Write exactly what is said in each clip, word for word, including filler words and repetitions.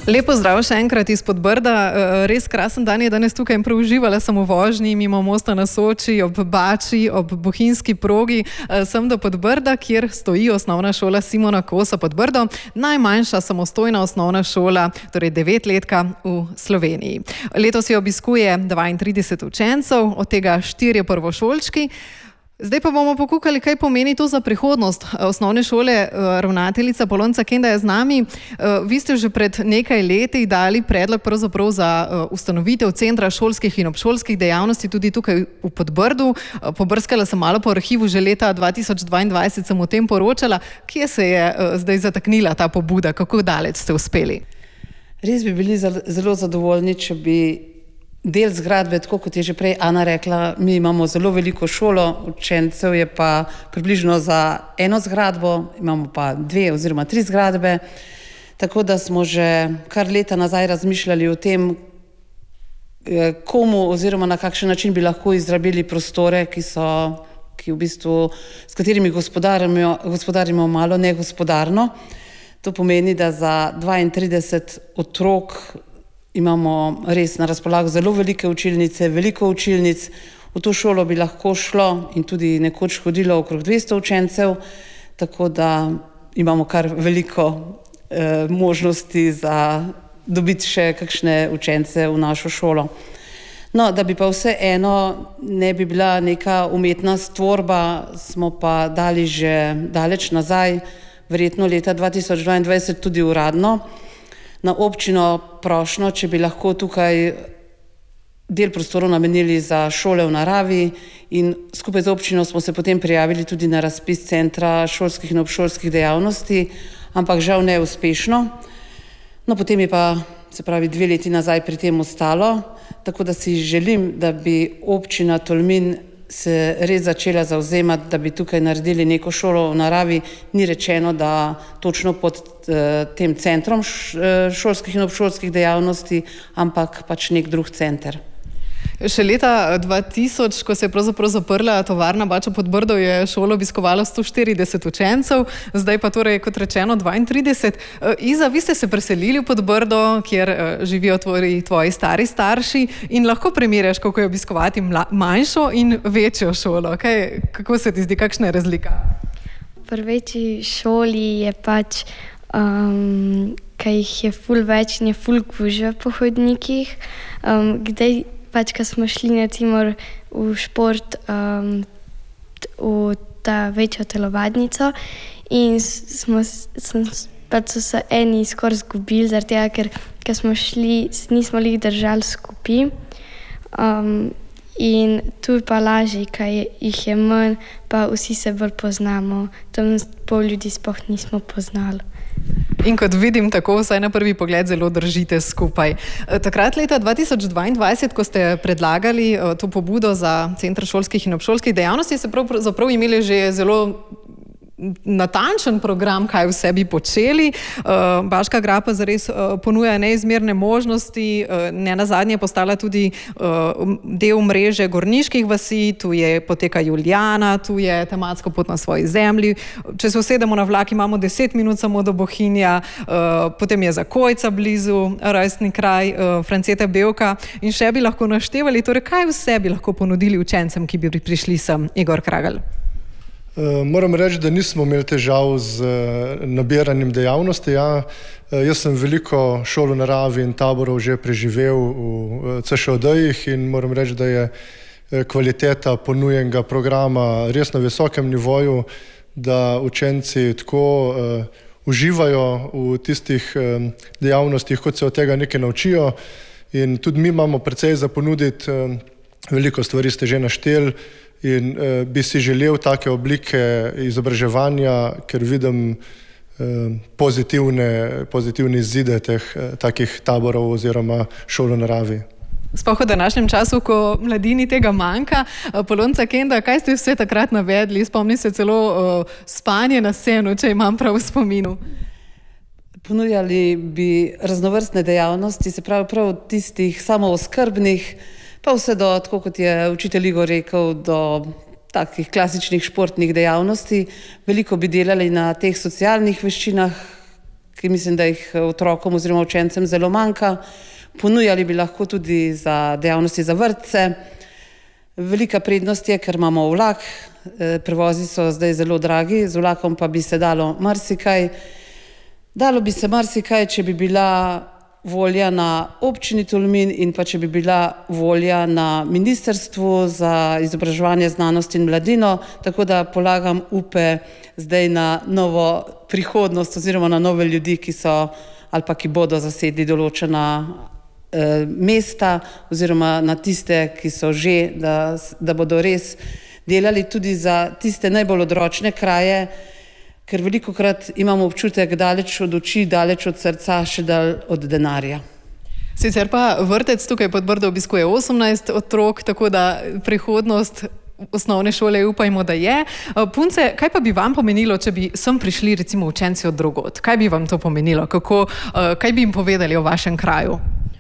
Lepo zdrav še enkrat iz Podbrda. Res krasen dan je danes tukaj in prav uživala sem v vožnji mimo mosta na Soči, ob Bači, ob bohinjski progi. Sem do Podbrda, kjer stoji osnovna šola Simona Kosa Podbrdo, najmanjša samostojna osnovna šola, torej devetletka v Sloveniji. Letos jo obiskuje dvaintrideset učencev, od tega štirje prvošolčki. Zdaj pa bomo pokukali, kaj pomeni to za prihodnost osnovne šole. Ravnateljica Polonca Kenda je z nami. Vi ste že pred nekaj leti dali predlog pravzaprav za ustanovitev centra šolskih in obšolskih dejavnosti tudi tukaj v Podbrdu. Pobrskala sem malo po arhivu, že leta dva tisoč dvaindvajset sem o tem poročala. Kje se je zdaj zataknila ta pobuda? Kako daleč ste uspeli? Res bi bili zelo zadovoljni, če bi del zgradbe, tako kot je že prej Ana rekla, mi imamo zelo veliko šolo, učencev je pa približno za eno zgradbo, imamo pa dve oziroma tri zgradbe, tako da smo že kar leta nazaj razmišljali o tem, komu oziroma na kakšen način bi lahko izrabili prostore, ki so, ki v bistvu, s katerimi gospodarimo, gospodarimo malo negospodarno. To pomeni, da za dvaintrideset otrok imamo res na razpolago zelo velike učilnice, veliko učilnic. V to šolo bi lahko šlo in tudi nekoč hodilo okrog dvesto učencev, tako da imamo kar veliko eh, možnosti za dobiti še kakšne učence v našo šolo. No, da bi pa vseeno ne bi bila neka umetna stvorba, smo pa dali že daleč nazaj, verjetno leta dva tisoč dvaindvajset tudi uradno, na občino prošnjo, če bi lahko tukaj del prostorov namenili za šole v naravi, in skupaj z občino smo se potem prijavili tudi na razpis centra šolskih in obšolskih dejavnosti, ampak žal neuspešno. No, potem je pa, se pravi, dve leti nazaj pri tem ostalo, tako da si želim, da bi občina Tolmin se res začela zavzemati, da bi tukaj naredili neko šolo v naravi. Ni rečeno, da točno pod eh, tem centrom šolskih in obšolskih dejavnosti, ampak pač nek drug center. Še leta dva tisoč, ko se je pravzaprav zaprla tovarna Bača Podbrdo, je šolo obiskovalo sto štirideset učencev, zdaj pa torej, kot rečeno, dvaintrideset. Iza, vi ste se preselili v Podbrdo, kjer živijo tvoji, tvoji stari starši, in lahko primerjaš, kako je obiskovati manjšo in večjo šolo. Kaj, kako se ti zdi, kakšna je razlika? Pri večji šoli je pač, um, kaj jih je ful več in je ful gužve po hodnikih. Um, kdaj pač, ko smo šli na timor v šport, um, v ta večjo telovadnico, in smo, sem, pač so se eni skoraj zgubili, zaradi tega, ker ko smo šli, nismo lih držali skupaj. Um, in tu je pa lažje, kaj jih je manj, pa vsi se bolj poznamo. Tam pol ljudi sploh nismo poznali. In kot vidim, tako vsaj na prvi pogled zelo držite skupaj. Takrat leta dva tisoč dvaindvajset, ko ste predlagali to pobudo za Center šolskih in obšolskih dejavnosti, ste pravzaprav imeli že zelo natančen program, kaj vse bi počeli. Baška grapa zares ponuja neizmerne možnosti, ne nazadnje postala tudi del mreže gorniških vasi, tu je poteka Julijana, tu je tematsko pot na svoji zemlji. Če se usedemo na vlak, imamo deset minut samo do Bohinja, potem je Zakojca blizu, rojstni kraj Francete Bevka, in še bi lahko naštevali, torej kaj vse bi lahko ponudili učencem, ki bi prišli sem. Igor Kragelj. Moram reči, da nismo imeli težav z nabiranjem dejavnosti. Ja, jaz sem veliko šol v naravi in taborov že preživel v C Š O D-jih in moram reči, da je kvaliteta ponujenega programa res na visokem nivoju, da učenci tako uh, uživajo v tistih um, dejavnostih, kot se od tega nekaj naučijo. In tudi mi imamo precej za ponuditi, um, veliko stvari ste že našteli, in uh, bi si želel take oblike izobraževanja, ker vidim uh, pozitivne, pozitivne izide teh uh, takih taborov oziroma šol v naravi. Sploh v današnjem času, ko mladini tega manjka. Polonca Kenda, kaj ste vse takrat navedli? Spomni se celo uh, spanje na senu, če imam prav v spominu. Ponujali bi raznovrstne dejavnosti, se pravi prav tistih samooskrbnih, pa vse do, tako kot je učitelj Igor rekel, do takih klasičnih športnih dejavnosti. Veliko bi delali na teh socialnih veščinah, ki mislim, da jih otrokom oziroma učencem zelo manjka. Ponujali bi lahko tudi za dejavnosti za vrtce. Velika prednost je, ker imamo vlak, prevozi so zdaj zelo dragi, z vlakom pa bi se dalo marsikaj. Dalo bi se marsikaj, če bi bila volja na občini Tolmin in pa če bi bila volja na Ministrstvu za izobraževanje, znanost in mladino, tako da polagam upe zdaj na novo prihodnost oziroma na nove ljudi, ki so ali pa ki bodo zasedli določena eh, mesta oziroma na tiste, ki so že, da, da bodo res delali tudi za tiste najbolj odročne kraje, ker velikokrat imamo občutek daleč od oči, daleč od srca, še dal od denarja. Sicer pa vrtec tukaj pod Brdo obiskuje osemnajst otrok, tako da prihodnost osnovne šole upajmo, da je. Punce, kaj pa bi vam pomenilo, če bi sem prišli recimo učenci od drugod? Kaj bi vam to pomenilo? Kako, kaj bi jim povedali o vašem kraju?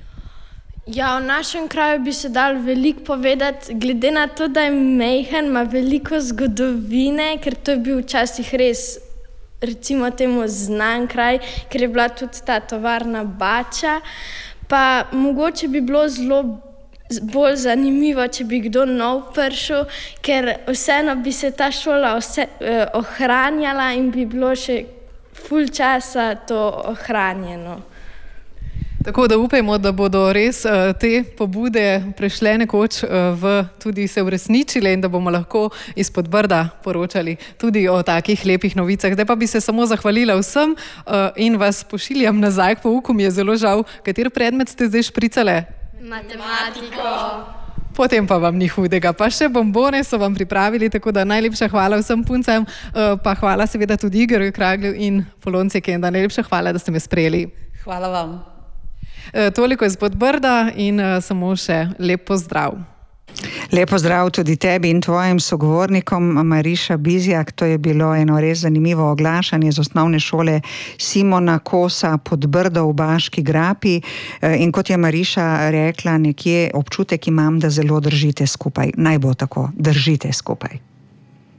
Ja, v našem kraju bi se dal veliko povedati, glede na to, da je majhen, ima veliko zgodovine, ker to je bil včasih res, recimo temu znan kraj, ker je bila tudi ta tovarna Bača, pa mogoče bi bilo zelo bolj zanimivo, če bi kdo nov prišel, ker vseeno bi se ta šola vse, eh, ohranjala in bi bilo še ful časa to ohranjeno. Tako da upajmo, da bodo res uh, te pobude prešle nekoč uh, v tudi se uresničile in da bomo lahko izpod Brda poročali tudi o takih lepih novicah. Zdaj pa bi se samo zahvalila vsem uh, in vas pošiljam nazaj k pouku. Mi je zelo žal, kateri predmet ste zdaj špricale? Matematiko. Potem pa vam ni hudega. Pa še bombone so vam pripravili, tako da najlepša hvala vsem puncem, uh, pa hvala seveda tudi Igorju Kraglju in Polonci Kenda. Najlepša hvala, da ste me sprejeli. Hvala vam. Toliko izpod Brda in samo še lep pozdrav. Lep pozdrav tudi tebi in tvojim sogovornikom, Mariša Bizjak. To je bilo eno res zanimivo oglašanje z osnovne šole Simona Kosa pod Brdo v Baški grapi. In kot je Mariša rekla, nekje občutek imam, da zelo držite skupaj. Naj bo tako, držite skupaj.